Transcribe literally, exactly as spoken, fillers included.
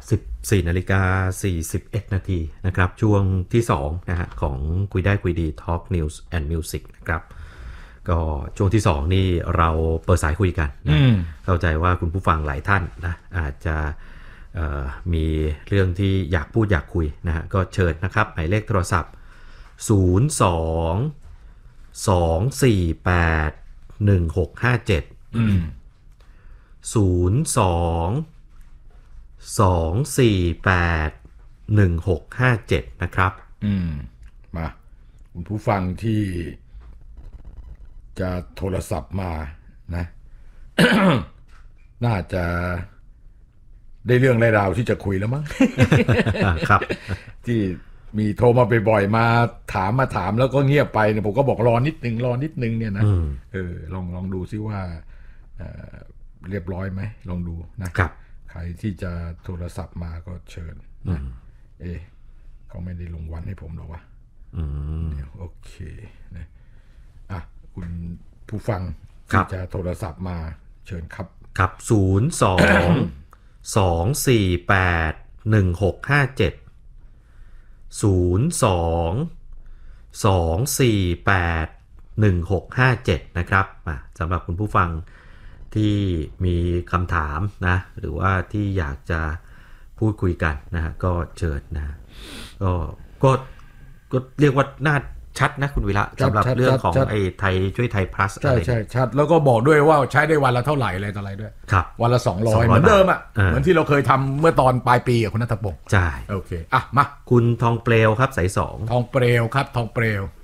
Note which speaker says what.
Speaker 1: สิบสี่นาฬิกาสี่สิบเอ็ดนาทีนะครับช่วงที่สองนะฮะของคุยได้คุยดี Talk News and Music นะครับก็ช่วงที่สองนี่เราเปิดสายคุยกันนะเข้าใจว่าคุณผู้ฟังหลายท่านนะอาจจะมีเรื่องที่อยากพูดอยากคุยนะฮะก็เชิญนะครับหมายเลขโทรศัพท์ศูนย์ สอง สอง สี่ แปด หนึ่ง หก ห้า เจ็ดอืมศูนย์ สอง สอง สี่ แปด หนึ่ง หก ห้า เจ็ดนะครับ
Speaker 2: อืมมาคุณผู้ฟังที่จะโทรศัพท์มานะ น่าจะได้เรื่องได้ราวที่จะคุยแล้วมั้ง
Speaker 1: ครับ
Speaker 2: ที่มีโทรมาบ่อยๆมาถามมาถามแล้วก็เงียบไปเนี่ยผมก็บอกรอนิดนึงรอนิดนึงเนี่ยนะเออลองลองดูซิว่าเอ่อเรียบร้อยไหมลองดูนะครับใครที่จะโทรศัพท์มาก็เชิญนะเอ๊ะเขาไม่ได้ลงวันให้ผมหรอวะเดี๋ยวโอเคนะอ่ะคุณผู้ฟังที่จะโทรศัพท์มาเชิญครับ
Speaker 1: ครับศูนย์ สอง สอง สี่ แปด หนึ่ง หก ห้า เจ็ดศูนย์ สอง สอง สี่ แปด หนึ่ง หก ห้า เจ็ดนะครับสำหรับคุณผู้ฟังที่มีคำถามนะหรือว่าที่อยากจะพูดคุยกันนะฮะก็เชิญนะก็ก็ก็เรียกว่าน่าชัดนะคุณวิระสำหรับเรื่องของไอ้ไทยช่วยไทย plus
Speaker 2: ใช่ใช่ชัดแล้วก็บอกด้วยว่าใช้ได้วันละเท่าไหร่อะไรต่ออะไรด้วยวันละสองร้อยเหมือนเดิมอ่ะเหมือนที่เราเคยทำเมื่อตอนปลายปีกับคุณณัฐพงศ์
Speaker 1: ใช่
Speaker 2: โอเคอ่ะมา
Speaker 1: คุณทองเปลวครับสายสอง
Speaker 2: ทองเปลวครับทองเปลว